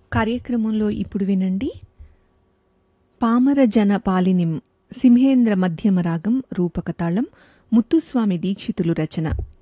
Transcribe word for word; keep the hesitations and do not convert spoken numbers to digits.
కార్యక్రమంలో ఇప్పుడు వినండి పామర జన పాలినిం సింహేంద్ర మధ్యమ రాగం రూపకతాళం ముత్తుస్వామి దీక్షితులు రచన.